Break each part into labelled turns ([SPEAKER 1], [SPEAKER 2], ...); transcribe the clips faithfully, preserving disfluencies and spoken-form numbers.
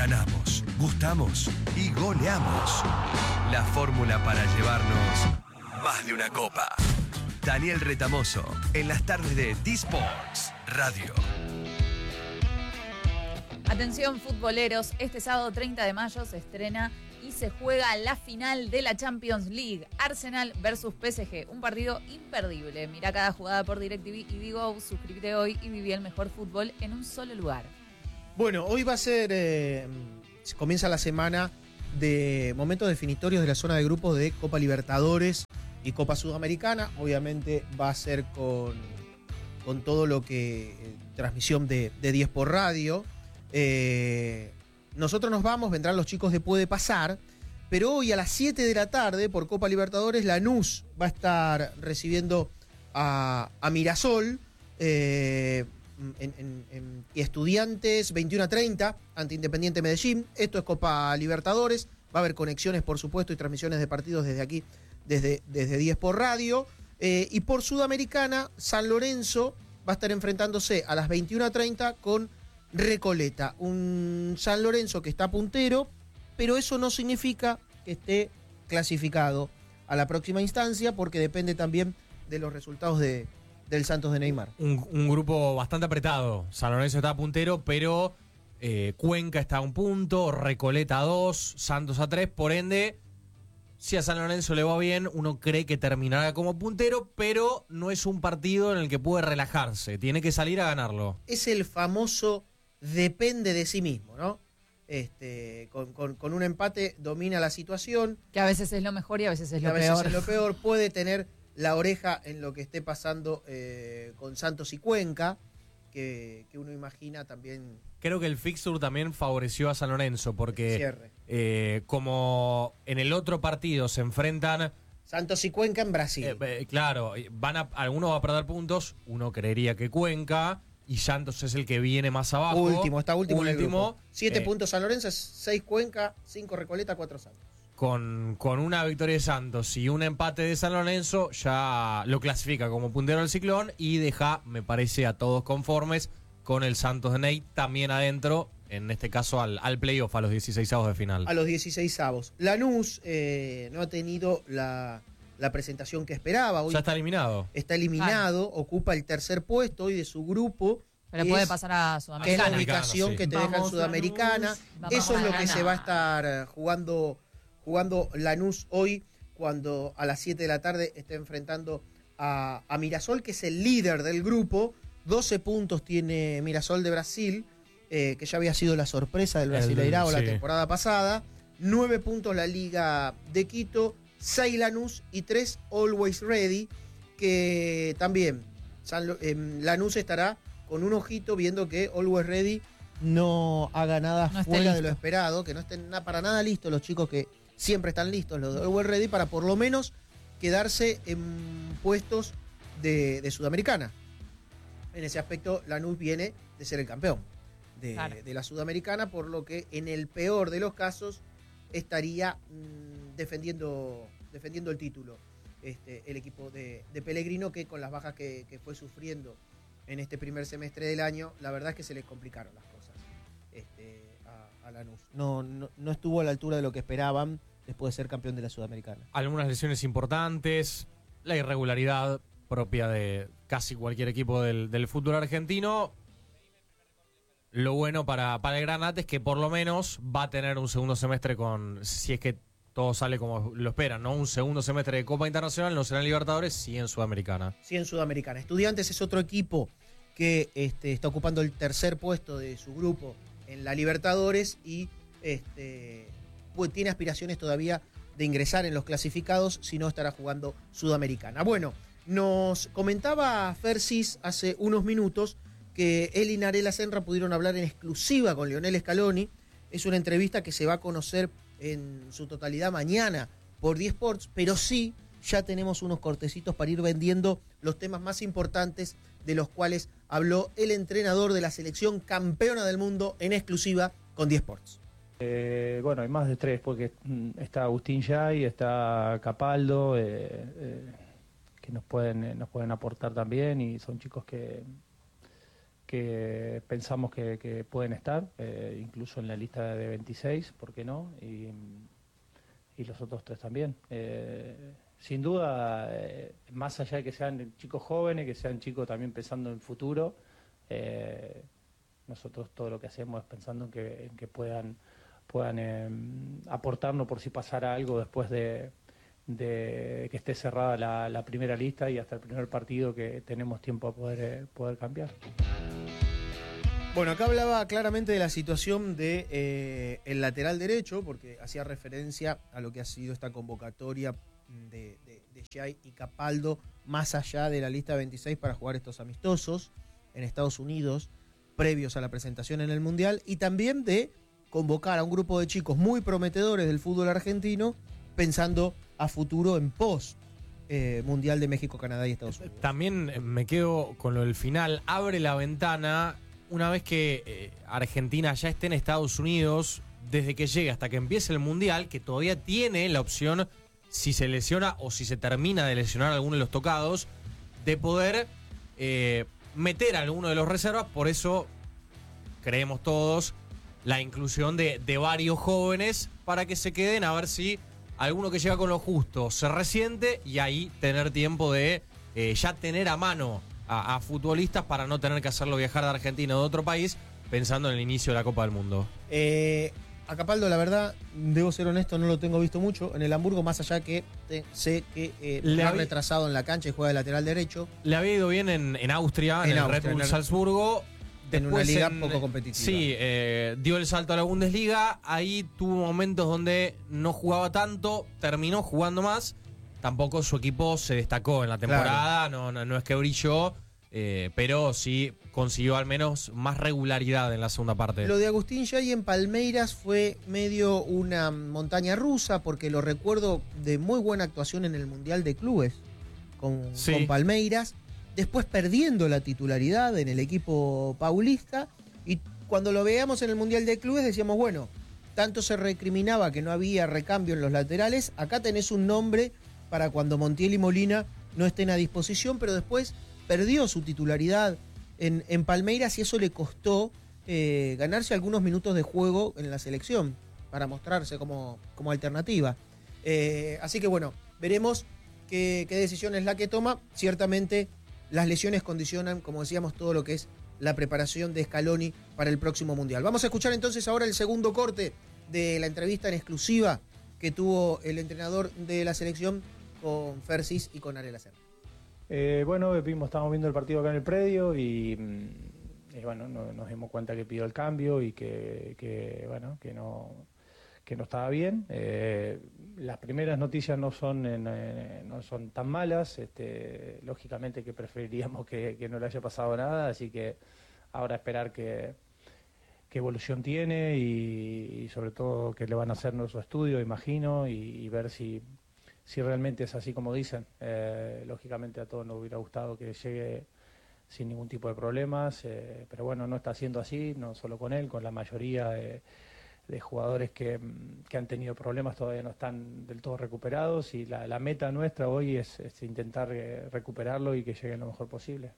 [SPEAKER 1] Ganamos, gustamos y goleamos. La fórmula para llevarnos más de una copa. Daniel Retamoso, en las tardes de D-Sports Radio.
[SPEAKER 2] Atención futboleros, este sábado treinta de mayo se estrena y se juega la final de la Champions League. Arsenal versus P S G, un partido imperdible. Mirá cada jugada por DirecTV y Digo, suscríbete hoy y viví el mejor fútbol en un solo lugar.
[SPEAKER 3] Bueno, hoy va a ser, eh, comienza la semana de momentos definitorios de la zona de grupos de Copa Libertadores y Copa Sudamericana. Obviamente va a ser con, con todo lo que, eh, transmisión de, de diez por radio. Eh, nosotros nos vamos, vendrán los chicos de Puede Pasar, pero hoy a las siete de la tarde por Copa Libertadores Lanús va a estar recibiendo a, a Mirasol, eh, en, en, en, y Estudiantes veintiuno a treinta ante Independiente Medellín. Esto es Copa Libertadores, va a haber conexiones por supuesto y transmisiones de partidos desde aquí, desde, desde diez por radio, eh, y por Sudamericana San Lorenzo va a estar enfrentándose a las veintiuno a treinta con Recoleta, un San Lorenzo que está puntero, pero eso no significa que esté clasificado a la próxima instancia, porque depende también de los resultados de, del Santos de Neymar.
[SPEAKER 4] Un, un grupo bastante apretado. San Lorenzo está puntero, pero eh, Cuenca está a un punto, Recoleta a dos, Santos a tres, por ende, si a San Lorenzo le va bien, uno cree que terminará como puntero, pero no es un partido en el que puede relajarse, tiene que salir a ganarlo.
[SPEAKER 3] Es el famoso depende de sí mismo, ¿no? Este, con, con, con un empate domina la situación.
[SPEAKER 2] Que a veces es lo mejor y a veces es lo
[SPEAKER 3] a veces
[SPEAKER 2] peor.
[SPEAKER 3] es lo peor. Puede tener la oreja en lo que esté pasando eh, con Santos y Cuenca, que, que uno imagina también.
[SPEAKER 4] Creo que el fixture también favoreció a San Lorenzo, porque eh, como en el otro partido se enfrentan
[SPEAKER 3] Santos y Cuenca en Brasil.
[SPEAKER 4] Eh, eh, claro, van a, alguno va a perder puntos, uno creería que Cuenca, y Santos es el que viene más abajo.
[SPEAKER 3] Último, está último, último en el grupo. Siete
[SPEAKER 4] eh,
[SPEAKER 3] puntos San Lorenzo, seis Cuenca, cinco Recoleta, cuatro Santos.
[SPEAKER 4] Con, con una victoria de Santos y un empate de San Lorenzo, ya lo clasifica como puntero del Ciclón y deja, me parece, a todos conformes con el Santos de Ney también adentro, en este caso al, al playoff, a los dieciseisavos de final.
[SPEAKER 3] A los dieciseisavos. Lanús eh, no ha tenido la, la presentación que esperaba. Hoy
[SPEAKER 4] ya está eliminado.
[SPEAKER 3] Está eliminado, ah. ocupa el tercer puesto hoy de su grupo.
[SPEAKER 2] Pero puede es, pasar a Sudamericana.
[SPEAKER 3] Que es la ubicación sí. que te Vamos, deja en Sudamericana. Lanús, Eso es lo que se va a estar jugando, jugando Lanús hoy, cuando a las siete de la tarde esté enfrentando a, a Mirasol, que es el líder del grupo. doce puntos tiene Mirasol de Brasil, eh, que ya había sido la sorpresa del Brasileirao sí. la temporada pasada. nueve puntos la Liga de Quito, seis Lanús y tres Always Ready, que también San, eh, Lanús estará con un ojito viendo que Always Ready no haga nada no fuera de lo esperado, que no estén para nada listos los chicos que siempre están listos, los de Always Ready, para por lo menos quedarse en puestos de, de Sudamericana. En ese aspecto, Lanús viene de ser el campeón de, claro. de la Sudamericana, por lo que en el peor de los casos estaría mmm, defendiendo, defendiendo el título este, el equipo de, de Pellegrino, que con las bajas que, que fue sufriendo en este primer semestre del año, la verdad es que se les complicaron las cosas este, a, a Lanús. No, no, no estuvo a la altura de lo que esperaban después de ser campeón de la Sudamericana.
[SPEAKER 4] Algunas lesiones importantes, la irregularidad propia de casi cualquier equipo del, del fútbol argentino. Lo bueno para, para el Granate es que por lo menos va a tener un segundo semestre con, si es que todo sale como lo esperan, ¿no? Un segundo semestre de Copa Internacional, no será en Libertadores, sí en Sudamericana.
[SPEAKER 3] Sí en Sudamericana. Estudiantes es otro equipo que este, está ocupando el tercer puesto de su grupo en la Libertadores y este, pues, tiene aspiraciones todavía de ingresar en los clasificados, si no estará jugando Sudamericana. Bueno, nos comentaba Fersis hace unos minutos que él y Narela Senra pudieron hablar en exclusiva con Lionel Scaloni. Es una entrevista que se va a conocer en su totalidad mañana por D-Sports, pero sí ya tenemos unos cortecitos para ir vendiendo los temas más importantes de los cuales habló el entrenador de la selección campeona del mundo en exclusiva con D-Sports.
[SPEAKER 5] Eh, bueno, hay más de tres, porque está Agustín Yay, está Capaldo, eh, eh, que nos pueden, nos pueden aportar también, y son chicos que, que pensamos que, que pueden estar, eh, incluso en la lista de veintiséis, ¿por qué no? Y, y los otros tres también. Eh, sin duda, eh, más allá de que sean chicos jóvenes, que sean chicos también pensando en futuro, eh, nosotros todo lo que hacemos es pensando en que, en que puedan, puedan eh, aportarnos por si pasara algo después de, de que esté cerrada la, la primera lista y hasta el primer partido que tenemos tiempo a poder, eh, poder cambiar.
[SPEAKER 3] Bueno, acá hablaba claramente de la situación de eh, el lateral derecho, porque hacía referencia a lo que ha sido esta convocatoria de, de, de Giai y Capaldo, más allá de la lista veintiséis para jugar estos amistosos en Estados Unidos, previos a la presentación en el Mundial, y también de convocar a un grupo de chicos muy prometedores del fútbol argentino, pensando a futuro en post eh, Mundial de México, Canadá y Estados Unidos.
[SPEAKER 4] También me quedo con lo del final. Abre la ventana una vez que eh, Argentina ya esté en Estados Unidos, desde que llegue hasta que empiece el Mundial, que todavía tiene la opción, si se lesiona o si se termina de lesionar a alguno de los tocados, de poder eh, meter a alguno de los reservas. Por eso creemos todos la inclusión de, de varios jóvenes para que se queden, a ver si alguno que llega con lo justo se resiente y ahí tener tiempo de eh, ya tener a mano a, a futbolistas para no tener que hacerlo viajar de Argentina o de otro país, pensando en el inicio de la Copa del Mundo.
[SPEAKER 3] Eh, a Capaldo, la verdad, debo ser honesto, no lo tengo visto mucho en el Hamburgo, más allá que te, sé que eh,
[SPEAKER 4] Le
[SPEAKER 3] ha
[SPEAKER 4] había-
[SPEAKER 3] retrasado en la cancha y juega de lateral derecho.
[SPEAKER 4] Le había ido bien en, en Austria, en,
[SPEAKER 3] En
[SPEAKER 4] el
[SPEAKER 3] Austria,
[SPEAKER 4] Red Bull
[SPEAKER 3] en el-
[SPEAKER 4] Salzburgo.
[SPEAKER 3] en una
[SPEAKER 4] Después
[SPEAKER 3] liga
[SPEAKER 4] en-
[SPEAKER 3] poco competitiva.
[SPEAKER 4] Sí, eh, dio el salto a la Bundesliga. Ahí tuvo momentos donde no jugaba tanto, terminó jugando más. Tampoco su equipo se destacó en la temporada, no, no, no es que brilló, eh, pero sí consiguió al menos más regularidad en la segunda parte.
[SPEAKER 3] Lo de Agustín Giai en Palmeiras fue medio una montaña rusa, porque lo recuerdo de muy buena actuación en el Mundial de Clubes con,
[SPEAKER 4] Sí.
[SPEAKER 3] con Palmeiras, después perdiendo la titularidad en el equipo paulista, y cuando lo veíamos en el Mundial de Clubes decíamos, bueno, tanto se recriminaba que no había recambio en los laterales, acá tenés un nombre para cuando Montiel y Molina no estén a disposición, pero después perdió su titularidad en, en Palmeiras y eso le costó eh, ganarse algunos minutos de juego en la selección para mostrarse como, como alternativa. Eh, así que bueno, veremos qué, qué decisión es la que toma. Ciertamente las lesiones condicionan, como decíamos, todo lo que es la preparación de Scaloni para el próximo Mundial. Vamos a escuchar entonces ahora el segundo corte de la entrevista en exclusiva que tuvo el entrenador de la selección con Fersis y con Ariel Acer.
[SPEAKER 5] Eh, bueno, vimos, estábamos viendo el partido acá en el predio y, mm, y bueno, no, nos dimos cuenta que pidió el cambio y que, que bueno, que no, que no estaba bien. Eh, las primeras noticias no son, en, eh, no son tan malas, este, lógicamente que preferiríamos que, que no le haya pasado nada, así que ahora esperar que, qué evolución tiene y, y sobre todo que le van a hacer nuestro estudio, imagino, y, y ver si... si realmente es así como dicen. Eh, lógicamente a todos nos hubiera gustado que llegue sin ningún tipo de problemas, eh, pero bueno, no está siendo así, no solo con él, con la mayoría de, de jugadores que, que han tenido problemas todavía no están del todo recuperados y la, la meta nuestra hoy es, es intentar eh, recuperarlo y que llegue lo mejor posible.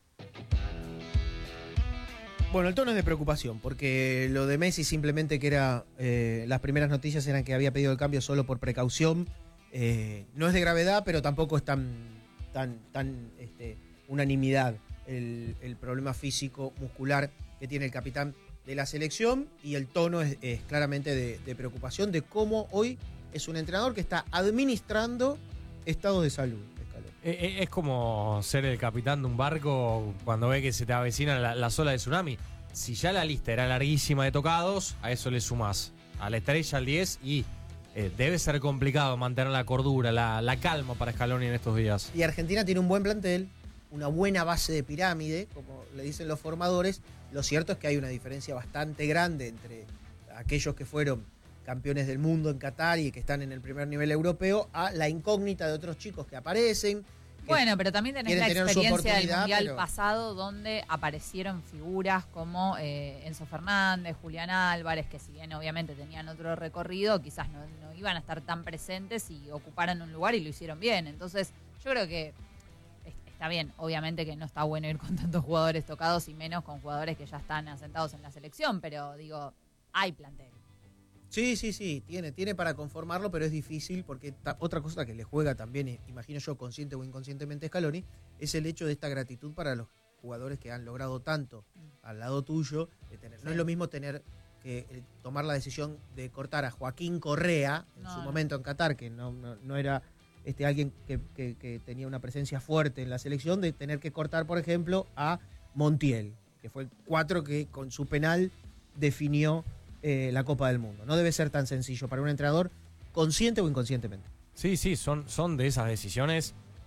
[SPEAKER 3] Bueno, el tono es de preocupación, porque lo de Messi simplemente que era, eh, las primeras noticias eran que había pedido el cambio solo por precaución. Eh, no es de gravedad, pero tampoco es tan, tan, tan este, unanimidad el, el problema físico, muscular que tiene el capitán de la selección, y el tono es, es claramente de, de preocupación de cómo hoy es un entrenador que está administrando estados de salud.
[SPEAKER 4] Eh, Es como ser el capitán de un barco cuando ve que se te avecina la, la ola de tsunami. Si ya la lista era larguísima de tocados, a eso le sumás a la estrella, al diez, y eh, debe ser complicado mantener la cordura, la, la calma para Scaloni en estos días.
[SPEAKER 3] Y Argentina tiene un buen plantel, una buena base de pirámide, como le dicen los formadores. Lo cierto es que hay una diferencia bastante grande entre aquellos que fueron campeones del mundo en Qatar y que están en el primer nivel europeo, a la incógnita de otros chicos que aparecen. Que
[SPEAKER 2] bueno, pero también tenés la
[SPEAKER 3] quieren tener su
[SPEAKER 2] experiencia del
[SPEAKER 3] oportunidad,
[SPEAKER 2] Mundial
[SPEAKER 3] pero-
[SPEAKER 2] pasado, donde aparecieron figuras como eh, Enzo Fernández, Julián Álvarez, que si bien obviamente tenían otro recorrido, quizás no, no iban a estar tan presentes y ocuparon un lugar y lo hicieron bien. Entonces, yo creo que es- está bien, obviamente que no está bueno ir con tantos jugadores tocados y menos con jugadores que ya están asentados en la selección, pero digo, hay plantel.
[SPEAKER 3] Sí, sí, sí, tiene, tiene para conformarlo, pero es difícil porque ta, otra cosa que le juega también, imagino yo, consciente o inconscientemente Scaloni, es el hecho de esta gratitud para los jugadores que han logrado tanto al lado tuyo. De tener, sí. No es lo mismo tener que eh, tomar la decisión de cortar a Joaquín Correa en no, su no. momento en Qatar, que no, no, no era este alguien que, que, que tenía una presencia fuerte en la selección, de tener que cortar, por ejemplo, a Montiel, que fue el cuatro que con su penal definió Eh, la Copa del Mundo. No debe ser tan sencillo para un entrenador, consciente o inconscientemente.
[SPEAKER 4] Sí, sí, son, son de esas decisiones